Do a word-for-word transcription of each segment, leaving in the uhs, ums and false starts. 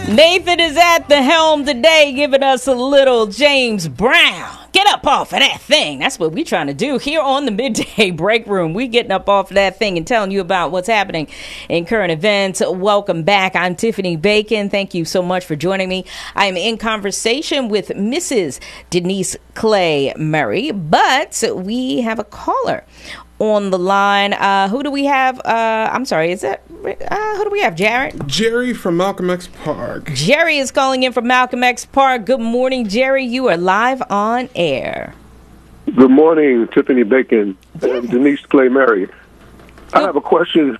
Nathan is at the helm today, giving us a little James Brown. Get up off of that thing. That's what we're trying to do here on the Midday Break Room. We getting up off of that thing and telling you about what's happening in current events. Welcome back. I'm Tiffany Bacon. Thank you so much for joining me. I am in conversation with Missus Denise Clay Murray, but we have a caller on the line. Uh, who do we have? Uh, I'm sorry, is that, uh, who do we have, Jared? Jerry from Malcolm X Park. Jerry is calling in from Malcolm X Park. Good morning, Jerry. You are live on air. Good morning, Tiffany Bacon and Denise Clay Murray. I have a question.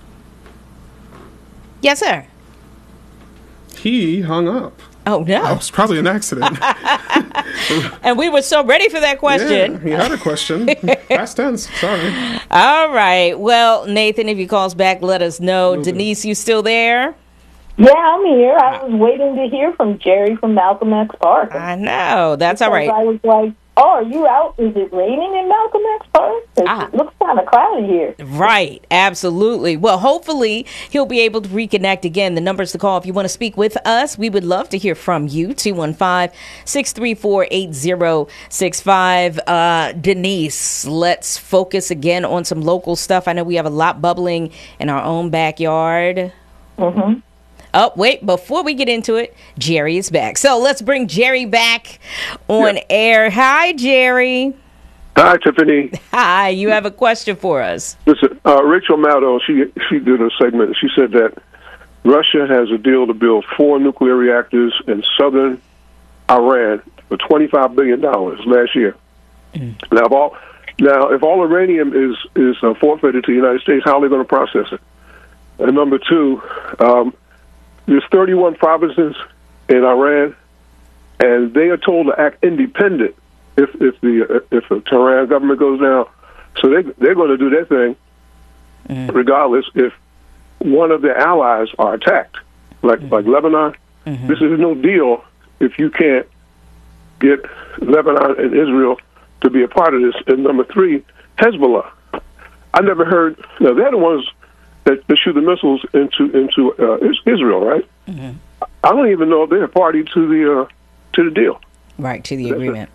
Yes, sir. He hung up. Oh, no. That was probably an accident. And we were so ready for that question. Yeah, he had a question. Past tense. Sorry. All right. Well, Nathan, if he calls back, let us know. Will Denise, do. You still there? Yeah, I'm here. I was waiting to hear from Jerry from Malcolm X Park. I know. That's because all right. I was like, oh, are you out? Is it raining in Malcolm X Park? Ah. It looks kind of cloudy here. Right. Absolutely. Well, hopefully he'll be able to reconnect again. The numbers to call if you want to speak with us. We would love to hear from you. two one five, six three four, eight zero six five. Uh, Denise, let's focus again on some local stuff. I know we have a lot bubbling in our own backyard. Mm-hmm. Oh, wait, before we get into it, Jerry is back. So let's bring Jerry back on yeah. air. Hi, Jerry. Hi, Tiffany. Hi, you have a question for us. Listen, uh, Rachel Maddow, she, she did a segment. She said that Russia has a deal to build four nuclear reactors in southern Iran for twenty-five billion dollars last year. Mm. Now, if all, now, if all uranium is, is uh, forfeited to the United States, how are they going to process it? And number two, um, there's thirty-one provinces in Iran, and they are told to act independent if if the if the Tehran government goes down. So they they're going to do their thing, mm. regardless if one of their allies are attacked, like mm. like Lebanon. Mm-hmm. This is no deal if you can't get Lebanon and Israel to be a part of this. And number three, Hezbollah. I never heard. Now they're the ones that shoot the missiles into into uh, Israel, right? Mm-hmm. I don't even know if they're a party to the uh, to the deal. Right, to the agreement.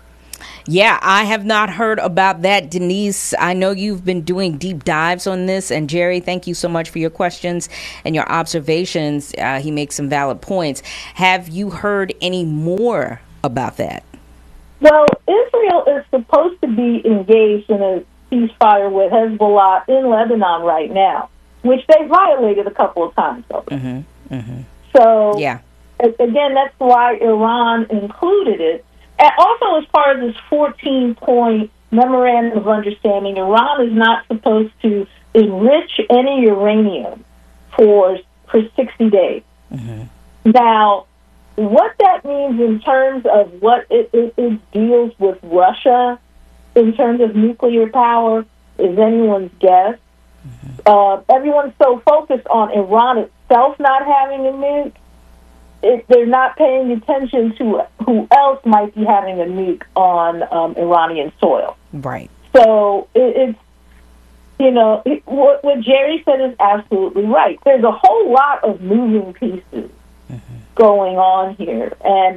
Yeah, I have not heard about that, Denise. I know you've been doing deep dives on this, and Jerry, thank you so much for your questions and your observations. Uh, he makes some valid points. Have you heard any more about that? Well, Israel is supposed to be engaged in a ceasefire with Hezbollah in Lebanon right now, which they violated a couple of times over. Mm-hmm, mm-hmm. So, yeah. again, that's why Iran included it. And also, as part of this fourteen-point memorandum of understanding, Iran is not supposed to enrich any uranium for for sixty days. Mm-hmm. Now, what that means in terms of what it, it, it deals with Russia in terms of nuclear power is anyone's guess. Mm-hmm. Uh, everyone's so focused on Iran itself not having a nuke, it, they're not paying attention to who else might be having a nuke on um, Iranian soil. Right. So it, it's, you know, it, what, what Jerry said is absolutely right. There's a whole lot of moving pieces mm-hmm. going on here. And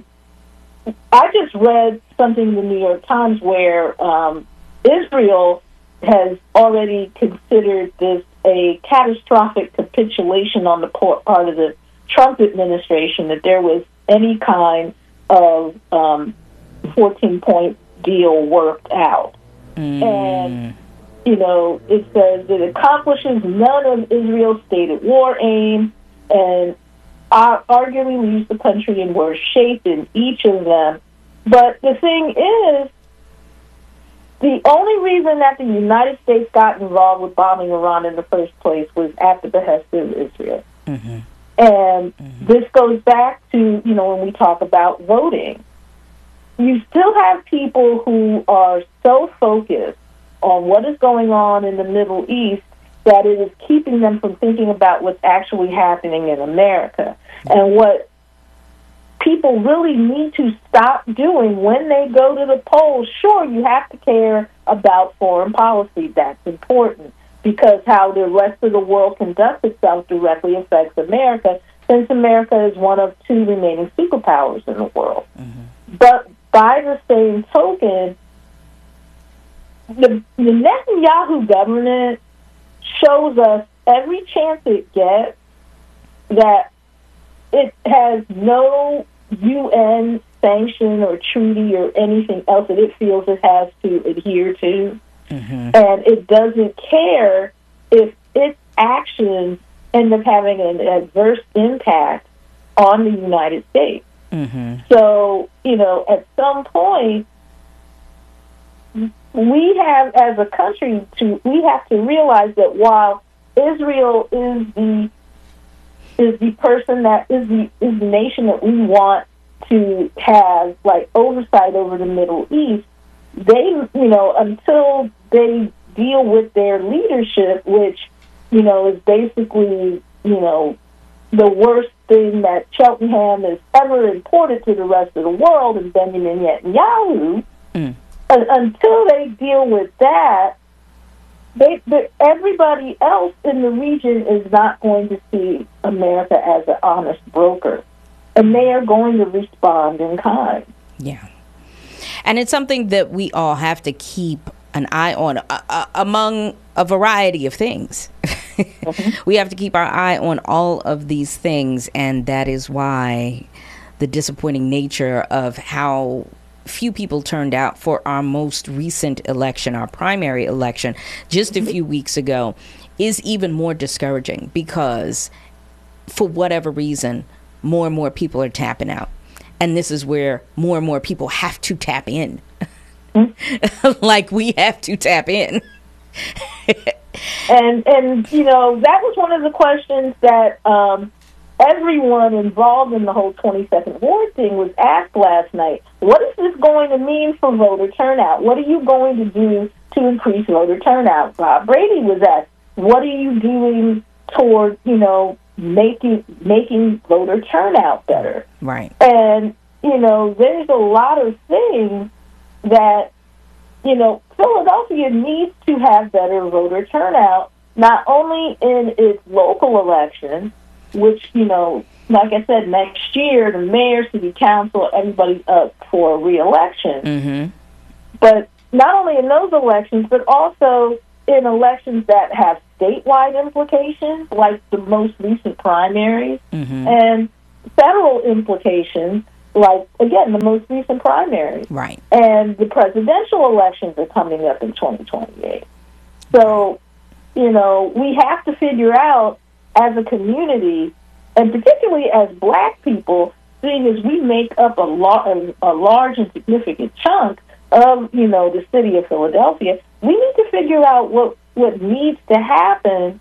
I just read something in the New York Times where um, Israel has already considered this a catastrophic capitulation on the part of the Trump administration, that there was any kind of um, fourteen-point deal worked out. Mm. And, you know, it says it accomplishes none of Israel's stated war aim and uh, arguably leaves the country in worse shape in each of them. But the thing is, the only reason that the United States got involved with bombing Iran in the first place was at the behest of Israel. Mm-hmm. And mm-hmm. this goes back to, you know, when we talk about voting. You still have people who are so focused on what is going on in the Middle East that it is keeping them from thinking about what's actually happening in America. Mm-hmm. And what people really need to stop doing when they go to the polls, sure, you have to care about foreign policy. That's important, because how the rest of the world conducts itself directly affects America. since America is one of two remaining superpowers in the world. Mm-hmm. But by the same token, the, the Netanyahu government shows us every chance it gets that it has no U N sanction or treaty or anything else that it feels it has to adhere to. Mm-hmm. And it doesn't care if its actions end up having an adverse impact on the United States. Mm-hmm. So, you know, at some point, we have, as a country, to we have to realize that while Israel is the is the person that is the is the nation that we want to have like oversight over the Middle East, they, you know, until they deal with their leadership, which, you know, is basically, you know, the worst thing that Cheltenham has ever imported to the rest of the world is Benjamin Netanyahu. Mm. Uh, until they deal with that, they, they, everybody else in the region is not going to see America as an honest broker. And they are going to respond in kind. Yeah. And it's something that we all have to keep an eye on, uh, uh, among a variety of things. Mm-hmm. We have to keep our eye on all of these things, and that is why the disappointing nature of how few people turned out for our most recent election, our primary election, just a few weeks ago, is even more discouraging, because for whatever reason, more and more people are tapping out. And this is where more and more people have to tap in. Mm-hmm. Like we have to tap in. and, and you know, that was one of the questions that um, everyone involved in the whole twenty-second ward thing was asked last night. What is this going to mean for voter turnout? What are you going to do to increase voter turnout? Bob Brady was asked, what are you doing toward, you know, making making voter turnout better? Right. And, you know, there's a lot of things that, you know, Philadelphia needs to have better voter turnout, not only in its local elections, which, you know, like I said, next year, the mayor, city council, everybody's up for re-election. Mm-hmm. But not only in those elections, but also in elections that have statewide implications, like the most recent primaries, mm-hmm. and federal implications, like, again, the most recent primaries. Right. And the presidential elections are coming up in twenty twenty-eight. So, you know, we have to figure out as a community, and particularly as black people, seeing as we make up a, lo- a large and significant chunk of, you know, the city of Philadelphia, we need to figure out what, what needs to happen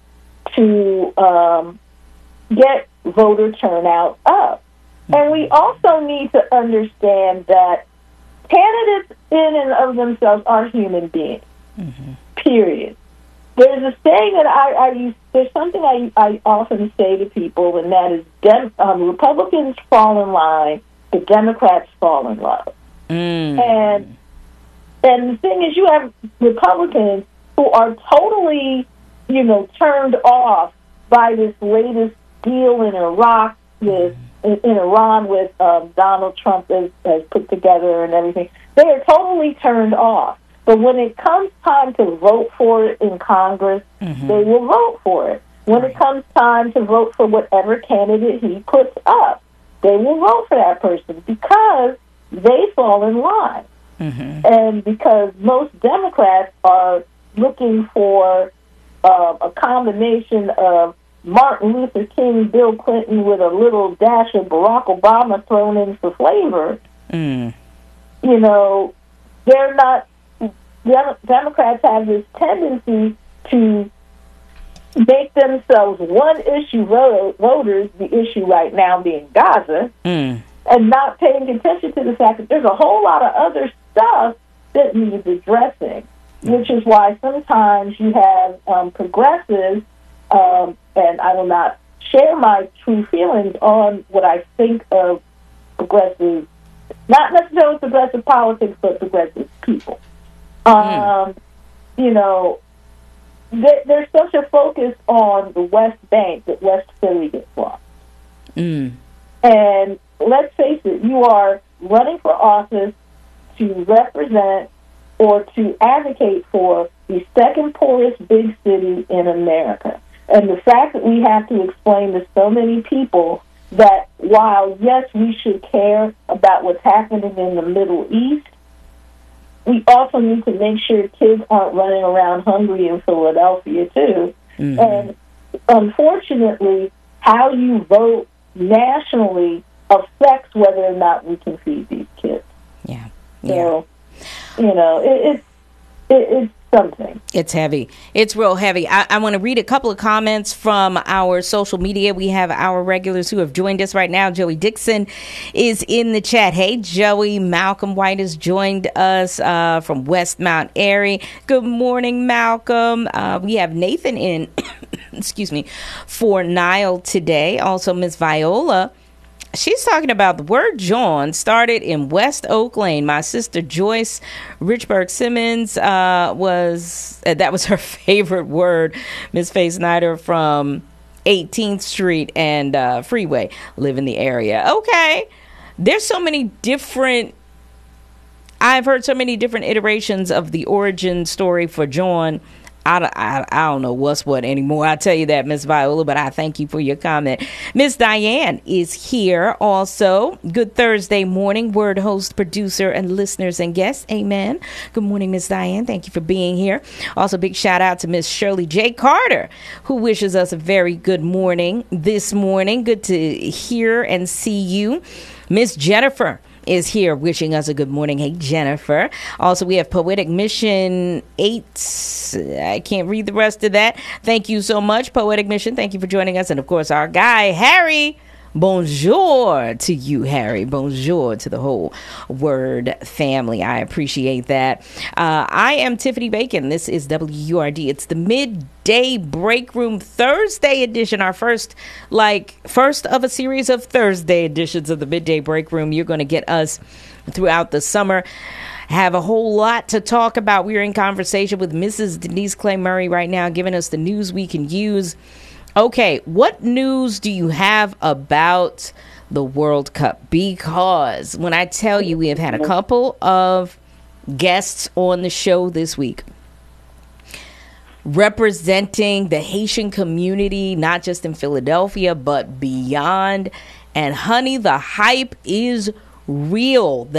to um, get voter turnout up. And we also need to understand that candidates in and of themselves are human beings, mm-hmm. period. There's a saying that I, I use, there's something I, I often say to people, and that is Dem- um, Republicans fall in line, but Democrats fall in love. Mm. And and the thing is, you have Republicans who are totally, you know, turned off by this latest deal in Iraq with in, in Iran with um, Donald Trump has, has put together and everything. They are totally turned off. But when it comes time to vote for it in Congress, mm-hmm. they will vote for it. When right. it comes time to vote for whatever candidate he puts up, they will vote for that person because they fall in line. Mm-hmm. And because most Democrats are looking for uh, a combination of Martin Luther King, Bill Clinton with a little dash of Barack Obama thrown in for flavor, mm. you know, they're not... Democrats have this tendency to make themselves one-issue voters, the issue right now being Gaza, mm. and not paying attention to the fact that there's a whole lot of other stuff that needs addressing, which is why sometimes you have um, progressives, um, and I will not share my true feelings on what I think of progressive, not necessarily progressive politics, but progressive people. Um, mm. You know, there, there's such a focus on the West Bank that West Philly gets lost. Mm. And let's face it, you are running for office to represent or to advocate for the second poorest big city in America. And the fact that we have to explain to so many people that while, yes, we should care about what's happening in the Middle East, we also need to make sure kids aren't running around hungry in Philadelphia, too. Mm-hmm. And unfortunately, how you vote nationally affects whether or not we can feed these kids. Yeah. So, yeah. you know, it, it's it, it's something. It's heavy. It's real heavy. I, I want to read a couple of comments from our social media. We have our regulars who have joined us right now. Joey Dixon is in the chat. Hey, Joey. Malcolm White has joined us uh, from West Mount Airy. Good morning, Malcolm. Uh, we have Nathan in, excuse me, for Nile today. Also, Miss Viola. She's talking about the word John started in West Oak Lane. My sister Joyce Richburg Simmons uh, was, uh, that was her favorite word. Miss Faye Snyder from eighteenth Street and uh, Freeway live in the area. Okay. There's so many different, I've heard so many different iterations of the origin story for John. I, I, I don't know what's what anymore. I tell you that, Miss Viola, but I thank you for your comment. Miss Diane is here also. Good Thursday morning, word host, producer, and listeners and guests. Amen. Good morning, Miss Diane. Thank you for being here. Also, big shout out to Miss Shirley J. Carter, who wishes us a very good morning this morning. Good to hear and see you. Miss Jennifer is here wishing us a good morning. Hey, Jennifer. Also, we have Poetic Mission eight. I can't read the rest of that. Thank you so much, Poetic Mission. Thank you for joining us. And, of course, our guy, Harry. Bonjour to you, Harry. Bonjour to the whole Word family. I appreciate that. Uh, I am Tiffany Bacon. This is W U R D. It's the Midday Break Room Thursday edition. Our first, like, first of a series of Thursday editions of the Midday Break Room. You're going to get us throughout the summer. Have a whole lot to talk about. We're in conversation with Missus Denise Clay Murray right now, giving us the news we can use. Okay, what news do you have about the World Cup? Because when I tell you we have had a couple of guests on the show this week representing the Haitian community, not just in Philadelphia, but beyond. And honey, the hype is real.